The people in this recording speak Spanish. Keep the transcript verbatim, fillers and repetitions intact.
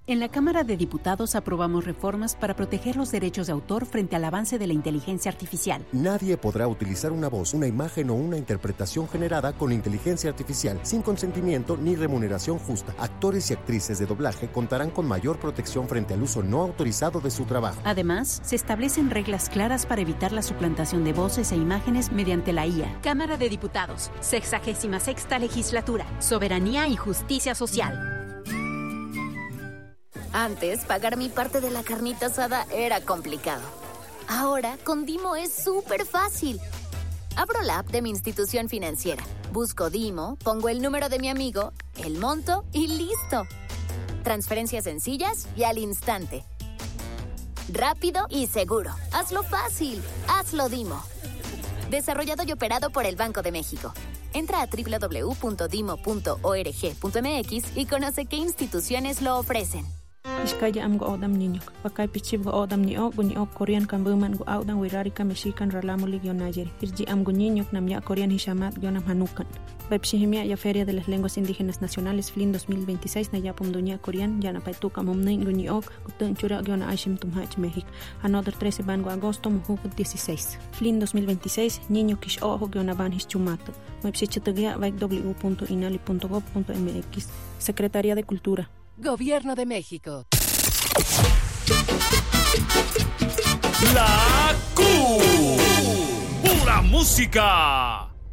En la Cámara de Diputados aprobamos reformas para proteger los derechos de autor frente al avance de la inteligencia artificial. Nadie podrá utilizar una voz, una imagen o una interpretación generada con inteligencia artificial sin consentimiento ni remuneración justa. Actores y actrices de doblaje contarán con mayor protección frente al uso no autorizado de su trabajo. Además, se establecen reglas claras para evitar la suplantación de voces e imágenes mediante la I A. Cámara de Diputados, sexagésima sexta legislatura, soberanía y justicia social. Antes, pagar mi parte de la carnita asada era complicado. Ahora, con Dimo es súper fácil. Abro la app de mi institución financiera, busco Dimo, pongo el número de mi amigo, el monto y listo. Transferencias sencillas y al instante. Rápido y seguro. Hazlo fácil. Hazlo Dimo. Desarrollado y operado por el Banco de México. Entra a doble u doble u doble u punto dimo punto org punto m x y conoce qué instituciones lo ofrecen. Iskaya am go odam niño, pakay pichib go odam ni o, guni o Korean kambuman go audan wirarika mexican ralamo ligio nayeri. Irji am go niño nam ya Korean hishamat gionam hanukan. Bepshihimia ya Feria de las Lenguas Indígenas Nacionales Flin dos mil veintiséis na ya pumdunia Korean ya na paituka mumnei guni ok gutun chura giona aishim tumhach México. Another trece ban go agosto mujuk dieciséis. Flin dos mil veintiséis niño kish ojo giona ban hischumato. Website vaik w w w punto inali punto gov punto m x. Secretaría de Cultura. Gobierno de México. La Q. Pura música.